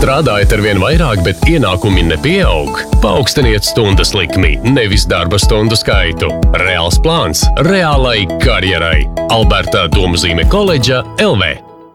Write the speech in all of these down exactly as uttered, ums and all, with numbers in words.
Strādājat ar vien vairāk, bet ienākumi nepieaug? Paaugstiniet stundas likmi, nevis darba stundu skaitu. Reāls plāns reālai karjerai. Alberta Domzīme koledža эл ви.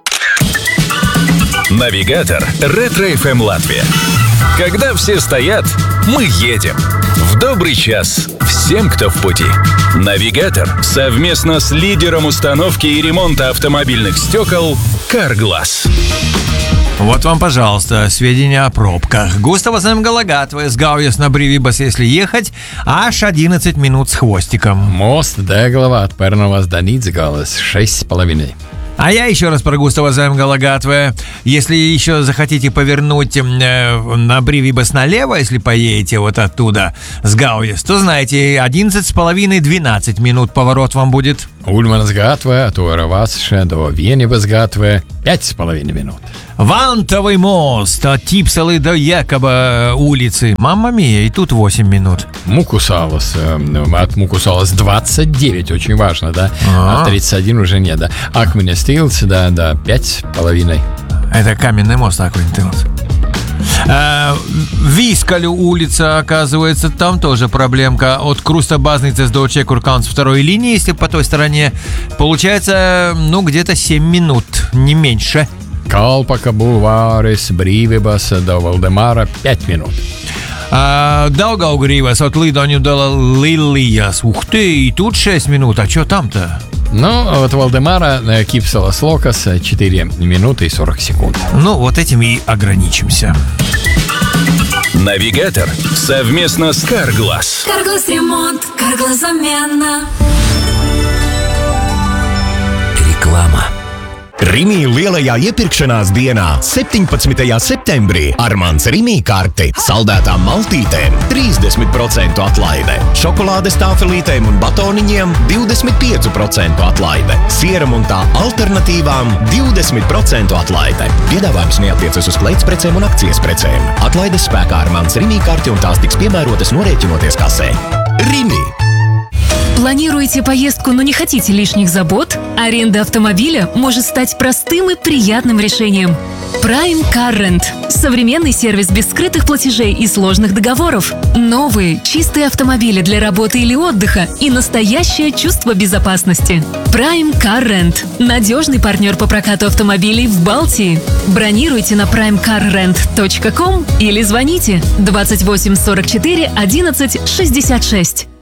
Навигатор Ретро-эф эм Латвия. Когда все стоят, мы едем. В добрый час всем, кто в пути. Навигатор совместно с лидером установки и ремонта автомобильных стекол «Карглас». Вот вам, пожалуйста, сведения о пробках. Густаво Zemgala-Gatve с Gaujas на Brīvības, если ехать, аж одиннадцать минут с хвостиком. Мост Деглова от Перновas до Нидзгаlas шесть с половиной. А я еще раз про Густаво Zemgala-Gatve. Если еще захотите повернуть э, на Brīvības налево, если поедете вот оттуда с Gaujas, то знаете, одиннадцать с половиной двенадцать минут поворот вам будет. Ульманс Гатве от Уэравасша до Vienības Gatve пять с половиной минут. Вантовый мост от Типсалы до Якоба улицы. Мамма мия, и тут восемь минут. Мукусалас. От Мукусалас двадцать девять, очень важно, да? А, а тридцать один уже нет, да? Акменестилс, да, да, пять с половиной. Это каменный мост Акменестилс. Вискалю улица, оказывается, там тоже проблемка. От Круста-Базницы до Чекурканс второй линии, если по той стороне, получается, ну, где-то семь минут, не меньше. Kalpaka Bulvāris, Brīvības до Valdemāra пять минут. А, Daugavgrīvas от Lidoņu до Лилijas. Ух ты, и тут шесть минут, а что там-то? Ну, от Валдемара Кипсалас Локас четыре минуты и сорок секунд. Ну, вот этим и ограничимся. Навигатор совместно с «Карглас». «Карглас ремонт», «Карглас замена». Реклама. Rimī lielajā iepirkšanās dienā, septiņpadsmitajā septembrī, ar mans Rimī karti saldētām maltītēm trīsdesmit procentu atlaide, šokolādes tāfelītēm un batoniņiem divdesmit pieci procenti atlaide, sieram un tā alternatīvām divdesmit procentu atlaide. Piedāvājums neatiecas uz kleitsprecēm un akcijas precēm. Atlaides spēkā ar mans Rimī karti un tās tiks piemērotas norēķinoties kasē. Rimī. Планируете поездку, но не хотите лишних забот? Аренда автомобиля может стать простым и приятным решением. Prime Car Rent – современный сервис без скрытых платежей и сложных договоров. Новые, чистые автомобили для работы или отдыха и настоящее чувство безопасности. Prime Car Rent – надежный партнер по прокату автомобилей в Балтии. Бронируйте на прайм кар рент точка ком или звоните двадцать восемь сорок четыре одиннадцать шестьдесят шесть.